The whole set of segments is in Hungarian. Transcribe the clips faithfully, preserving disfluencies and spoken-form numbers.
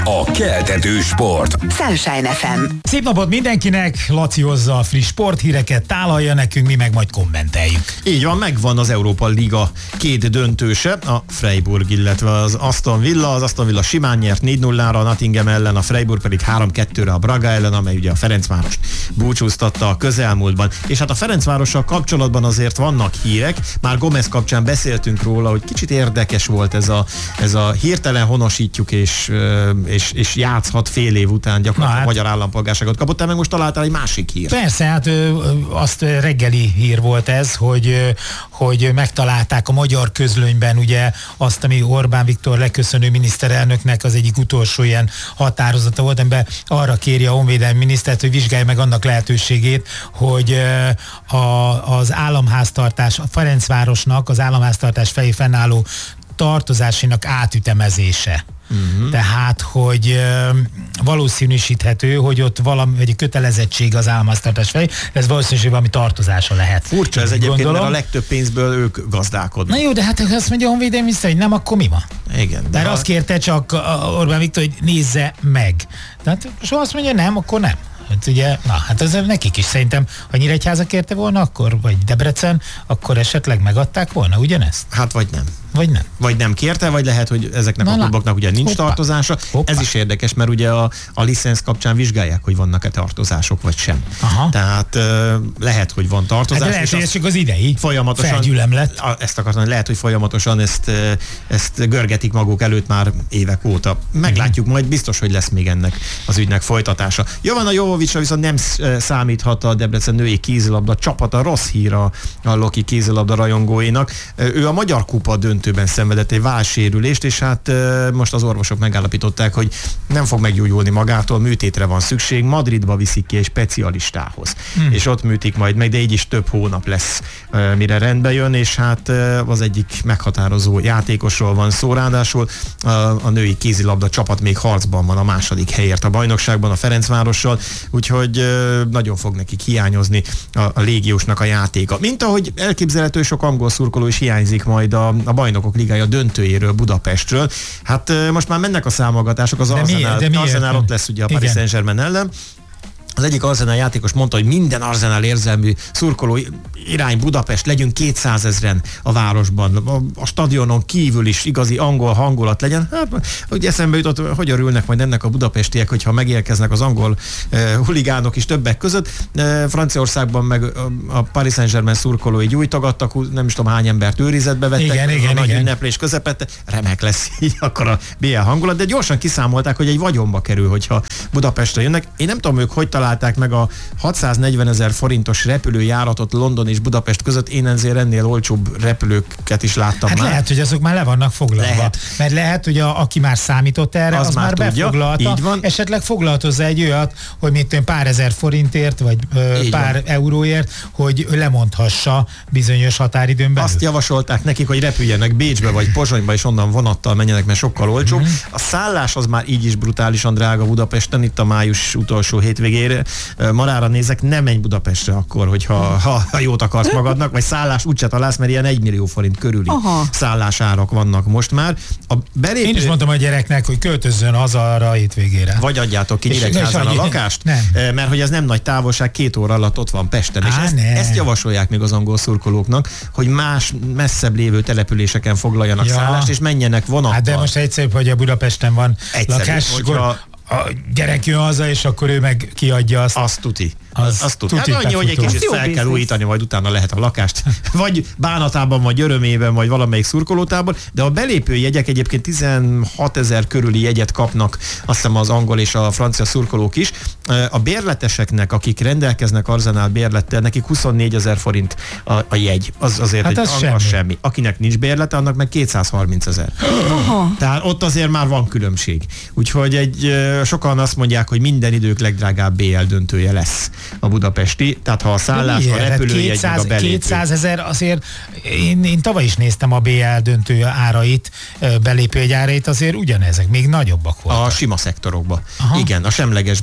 A keltető sport. Sunshine ef em. Szép napot mindenkinek, Laci hozza a friss sporthíreket, tálalja nekünk, mi meg majd kommenteljük. Így van, megvan az Európa Liga két döntőse, a Freiburg, illetve az Aston Villa. Az Aston Villa simán nyert négy nullára a Nottingham ellen, a Freiburg pedig három kettőre a Braga ellen, amely ugye a Ferencvárost búcsúztatta a közelmúltban. És hát a Ferencvárossal kapcsolatban azért vannak hírek, már Gomez kapcsán beszéltünk róla, hogy kicsit érdekes volt ez a, ez a hirtelen honosítjuk és, és, és játszhat fél év után gyakorlatilag hát, magyar állampolgárságot kapott, te meg most találtál egy másik hír. Persze, hát azt reggeli hír volt ez, hogy, hogy megtalálták a magyar közlönyben ugye azt, ami Orbán Viktor leköszönő miniszterelnöknek az egyik utolsó ilyen határozata volt, amiben arra kéri a honvédelmi minisztert, hogy vizsgálja meg annak lehetőségét, hogy a, az államháztartás, a Ferencvárosnak az államháztartás felé fennálló tartozásának átütemezése. Uh-huh. Tehát, hogy ö, valószínűsíthető, hogy ott valami, vagy kötelezettség az államháztartás felé, ez valószínűleg valami tartozása lehet. Furcsa ez egyébként, gondolom. Mert a legtöbb pénzből ők gazdálkodnak. Na jó, de hát azt mondja a honvédelmi miniszter, hogy nem, akkor mi van? Igen. De Mert a... azt kérte csak Orbán Viktor, hogy nézze meg. Tehát, és ha azt mondja nem, akkor nem. Hát ugye, na, hát ez nekik is szerintem, ha Nyíregyháza kérte volna, akkor, vagy Debrecen, akkor esetleg megadták volna ugyanezt? Hát vagy nem. Vagy nem. Vagy nem kérte, vagy lehet, hogy ezeknek na, a kluboknak ugye nincs hoppá, tartozása. Hoppá. Ez is érdekes, mert ugye a, a licensz kapcsán vizsgálják, hogy vannak-e tartozások, vagy sem. Aha. Tehát uh, lehet, hogy van tartozás. Hát lehet, hogy ez csak az idei folyamatosan, felgyülemlet. Ezt akartam, lehet, hogy folyamatosan ezt, ezt görgetik maguk előtt már évek óta. Meglátjuk, majd biztos, hogy lesz még ennek az ügynek folytatása. Jovana Jovovicsra viszont nem számíthat a Debrecen női kézilabda csapata, rossz hír a, a Loki kézilabda rajongóinak. Ő a Magyar Kupa döntőben szenvedett egy válsérülést, és hát most az orvosok megállapították, hogy nem fog meggyógyulni magától, műtétre van szükség, Madridba viszik ki egy specialistához. Hmm. És ott műtik majd meg, de így is több hónap lesz, mire rendbe jön, és hát az egyik meghatározó játékosról van szó, ráadásul a, a női kézilabda csapat még harcban van a második helyért a bajnokságban a Ferencvárossal, úgyhogy nagyon fog nekik hiányozni a, a légiósnak a játéka. Mint ahogy elképzelhető, sok angol szurkoló is hiányzik majd a, a Bajnokok Ligája döntőjéről, Budapestről. Hát most már mennek a számolgatások, az Arsenal, Arsenal ott lesz ugye a Paris Saint-Germain ellen. Az egyik Arsenal játékos mondta, hogy minden Arsenal érzelmű szurkoló irány Budapest, legyünk kétszázezren a városban, a, a stadionon kívül is igazi angol hangulat legyen. Hát, hogy eszembe jutott, hogy örülnek majd ennek a budapestiek, hogyha megérkeznek az angol eh, huligánok is többek között. Eh, Franciaországban meg a, a Paris Saint-Germain szurkolói gyújtogattak, nem is tudom hány embert őrizetbe vettek, igen, a igen, nagy igen. ünneplés közepette. Remek lesz így akkor a bé el hangulat, de gyorsan kiszámolták, hogy egy vagyonba kerül, hogyha Budapestre jönnek. Én nem tudom, ők hogy találták meg a hatszáznegyvenezer forintos repülőjáratot London és Budapest között, én ezért ennél olcsóbb repülőket is láttam hát már. lehet, hogy azok már le vannak foglalva. Lehet. Mert lehet, hogy a, aki már számított erre, az, az már tudja, befoglalta. Így van. Esetleg foglaltozza egy olyat, hogy mit tudom, pár ezer forintért, vagy ö, pár van. euróért, hogy lemondhassa bizonyos határidőn belül. Azt javasolták nekik, hogy repüljenek Bécsbe vagy Pozsonyba, és onnan vonattal menjenek, mert sokkal olcsóbb. Mm-hmm. A szállás az már így is brutálisan drága Budapesten, itt a május utolsó hétvégére. Marára nézek, nem menj Budapestre akkor, hogyha ha, ha jót akarsz magadnak, vagy szállás úgyse találsz, mert ilyen egymillió forint körüli aha. szállásárak vannak most már. A belépő... Én is mondtam a gyereknek, hogy költözzön haza arra a hétvégére. Vagy adjátok ki Nyíregyházán a lakást, nem. mert hogy ez nem nagy távolság, két óra alatt ott van Pesten. Á, és ezt, ezt javasolják még az angol szurkolóknak, hogy más messzebb lévő településeken foglaljanak ja. szállást, és menjenek vonattal. Hát de most egyszerűbb, hogy a Budapesten van egyszerűbb, lakás, hogyha... a gyerek jön haza, és akkor ő meg kiadja azt. Azt tuti. Az, az tuti. Hát annyi, hogy egy kicsit fel kell újítani, majd utána lehet a lakást. Vagy bánatában, vagy örömében, vagy valamelyik szurkolótában. De a belépő jegyek egyébként tizenhatezer körüli jegyet kapnak, azt hiszem az angol és a francia szurkolók is. A bérleteseknek, akik rendelkeznek Arsenal bérlettel, nekik huszonnégyezer forint a, a jegy. Az azért hát egy az semmi. semmi. Akinek nincs bérlete, annak meg kétszázharmincezer. Tehát ott azért már van különbség. Úgyhogy egy, sokan azt mondják, hogy minden idők legdrágább bé el döntője lesz a budapesti, tehát ha a szállás, a repülőjegy, meg a belépő. kétszázezer azért, én, én tavaly is néztem a bé el döntő árait, belépőjegy árait, azért ugyanezek, még nagyobbak voltak. A sima szektorokba. Aha. Igen, a semlegesbe, de általában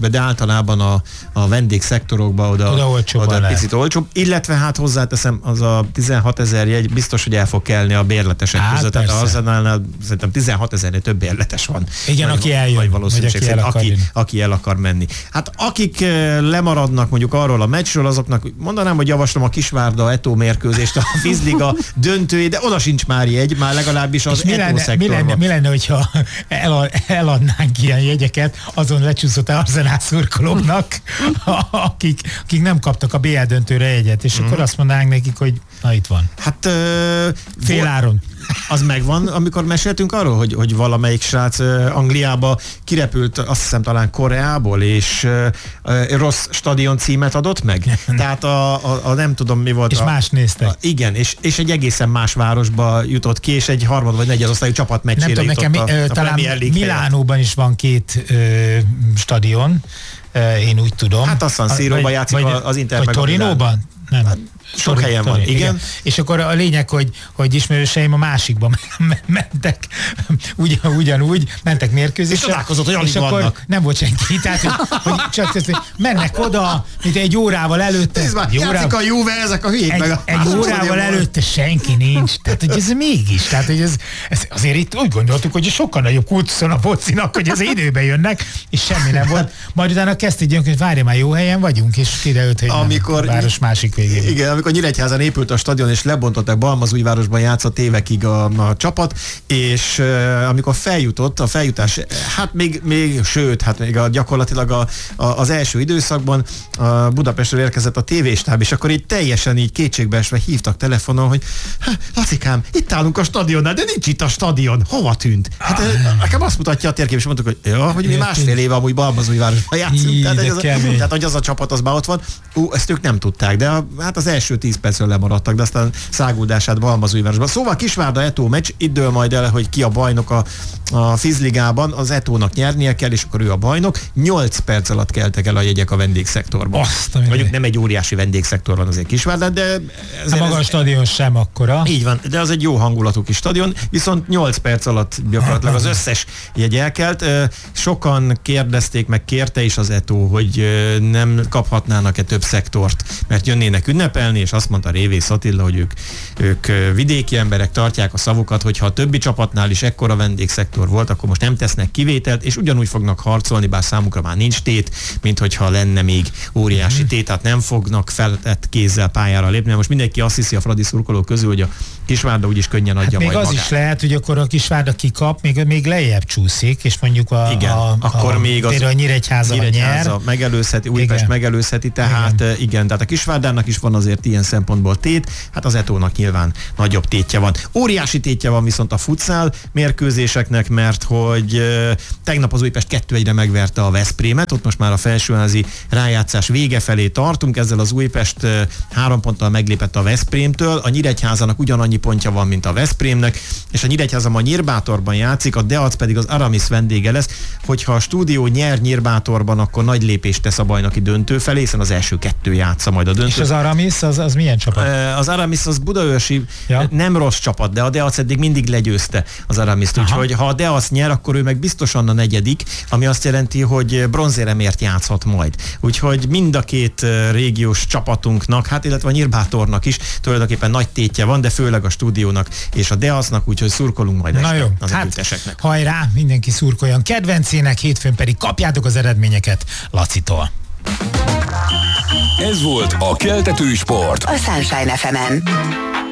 mostanában a, a vendégszektorokba oda, oda, oda picit olcsóbb, illetve hát hozzáteszem, az a tizenhatezer jegy biztos, hogy el fog kelni a bérletesek hát között. Tehát az Arsenalnál szerintem tizenhatezernél több bérletes van. Igen, vagy, aki eljön, vagy valószínűség aki el, aki, aki el akar menni. Hát akik lemaradnak mondjuk arról a meccsről, azoknak mondanám, hogy javaslom a Kisvárda Etó mérkőzést, a Fizliga döntőjé, de oda sincs már jegy, már legalábbis az mi Etó lenne, mi, lenne, mi lenne, hogyha el, eladnánk ilyen jegyeket azon lecsúszott Arsenal szurkolóknak, akik, akik nem kaptak a bé el döntőre jegyet, és mm. akkor azt mondanánk nekik, hogy na itt van. Hát ö, féláron. Az megvan, amikor meséltünk arról, hogy, hogy valamelyik srác uh, Angliába kirepült, azt hiszem talán Koreából, és uh, uh, rossz stadion címet adott meg. Tehát a, a, a nem tudom mi volt. És a, más néztek. A, igen, és, és egy egészen más városba jutott ki, és egy harmad vagy negyedosztályú csapat meccsére jutott nekem, a, a talán Premier League Milánóban is van két ö, stadion, ö, én úgy tudom. Hát a San Siróban játszik vagy, az Inter vagy meg Torinóban? Nem. Hát, sok Torin, helyen Torin, van, igen. igen. És akkor a lényeg, hogy, hogy ismerőseim a másikba mentek, ugyan, ugyanúgy, mentek mérkőzésre. És találkozott, hogy alig és akkor vannak. nem volt senki, tehát hogy, hogy csak ezt, hogy mennek oda, mint egy órával előtte. Nézd már, játszik órával, a Juve, ezek a hülyék egy, meg a... Egy órával előtte senki nincs, tehát hogy ez mégis, tehát hogy ez, ez azért itt úgy gondoltuk, hogy sokkal nagyobb kultuszon a focinak, hogy az időben jönnek, és semmi nem volt. Majd utána kezdődjön, hogy várj, már jó helyen vagyunk, és kiderült, hogy amikor, nem, a város másik végén. Igen, amikor Nyíregyházán épült a stadion, és lebontották, Balmazújvárosban játszott évekig a, a csapat, és uh, amikor feljutott, a feljutás, hát még, még sőt, hát még a, gyakorlatilag a, a, az első időszakban a Budapestről érkezett a tévéstáb, és akkor így teljesen így kétségbeesve hívtak telefonon, hogy Lacikám, itt állunk a stadionnál, de nincs itt a stadion, hova tűnt? Hát ah, nekem azt mutatja a térkép, és mondtuk, hogy ja, hogy mi másfél éve amúgy Balmazújvárosban játszunk, tehát, az, tehát hogy az a csapat az már ott van, ú, ezt ők nem tudták, de a, hát az első tíz percről lemaradtak, de aztán száguldását Balmazújvárosban. Szóval Kisvárda Etó meccs, itt dől majd el, hogy ki a bajnok a, a Fizligában, az Etónak nyernie kell, és akkor ő a bajnok. nyolc perc alatt keltek el a jegyek a vendégszektorban. Mondjuk nem egy óriási vendégszektor van azért Kisvárdán, de... Ez, maga a stadion sem akkora. Így van, de az egy jó hangulatú kis stadion, viszont nyolc perc alatt gyakorlatilag az összes jegy elkelt. Sokan kérdezték, meg kérte is az Etó, hogy nem kaphatnának-e több szektort, mert jönnének ünnepelni, és azt mondta Révész Attila, hogy ők, ők vidéki emberek, tartják a szavukat, hogyha a többi csapatnál is ekkora vendégszektor volt, akkor most nem tesznek kivételt, és ugyanúgy fognak harcolni, bár számukra már nincs tét, mint hogyha lenne még óriási tét, tehát nem fognak feltett kézzel pályára lépni. Most mindenki azt hiszi a Fradi szurkolók közül, hogy a Kisvárda úgyis könnyen adja hát majd még az magát. Is lehet, hogy akkor a Kisvárda kikap, még, még lejjebb csúszik, és mondjuk a, igen, a, akkor a, még az a Nyíregyháza, Nyíregyháza nyer. megelőzheti, Újpest igen. megelőzheti, tehát igen. igen, tehát a Kisvárdának is van azért ilyen szempontból tét, hát az Etónak nyilván nagyobb tétje van. Óriási tétje van viszont a futszál mérkőzéseknek, mert hogy uh, tegnap az Újpest kettő egyre megverte a Veszprémet, ott most már a felsőházi rájátszás vége felé tartunk, ezzel az Újpest uh, három ponttal meglépett a Veszprémtől, a Nyíregyházának ugyanannyi pontja van, mint a Veszprémnek, és a Nyíregyháza ma Nyírbátorban játszik, a Deac pedig az Aramis vendége lesz, hogyha a Stúdió nyer Nyírbátorban, akkor nagy lépést tesz a bajnoki döntő felé, hiszen az első kettő játsza majd a döntő. És az Aramis, az, az milyen csapat? Az Aramis az budaörsi, ja. nem rossz csapat, de a Deac eddig mindig legyőzte az Aramist, úgyhogy ha a Deac nyer, akkor ő meg biztosan a negyedik, ami azt jelenti, hogy bronzéremért játszhat majd. Úgyhogy mind a két régiós csapatunknak, hát illetve a Nyírbátornak is tulajdonképpen nagy tétje van, de főleg a Stúdiónak és a Deacnak, úgyhogy szurkolunk majd este az hát, együtteseknek. Hajrá, mindenki szurkoljon kedvencének, hétfőn pedig kapjátok az eredményeket Lacitól. Ez volt a Keltető Sport. A Sunshine ef emen.